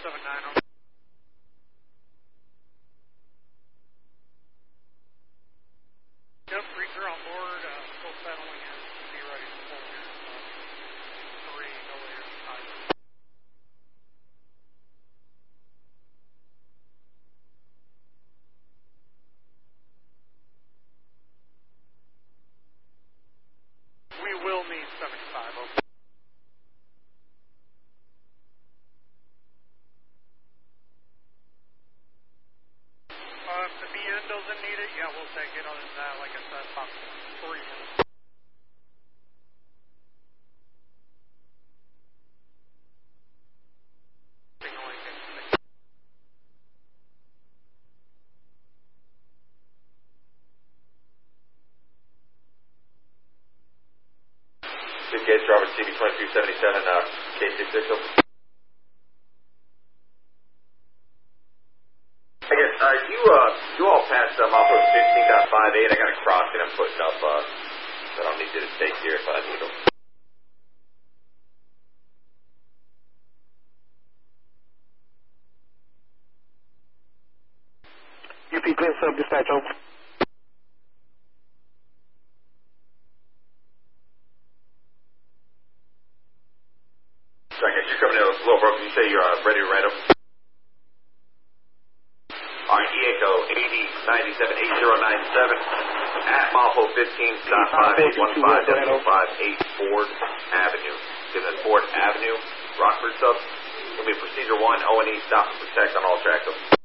79. Yep, Reacher on board, still settling in. Be ready to pull here. 3, no later than 5. We will need 75, okay. If the BN doesn't need it, yeah, we'll take it. Other than that, like I said, about 3 minutes. Gates, Robert, CB2377, K66. I guess, you all passed Moppo 15.58. I got a crossing I'm putting up, that I'll need you to take here if I need them. UP Glen Sub Dispatch, over. Second, you're coming in a little broken. You say you're ready to write them? Alright, EACO 80978097 at Moppo 15.5815.58 Ford Avenue. Give us Ford Avenue, Rockford sub. It'll be procedure 1, O&E, stop and protect on all tracks.